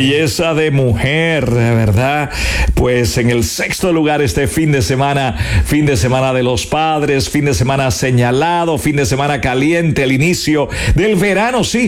belleza de mujer, ¿verdad? Pues en el sexto lugar este fin de semana de los padres, fin de semana señalado, fin de semana caliente, el inicio del verano, sí,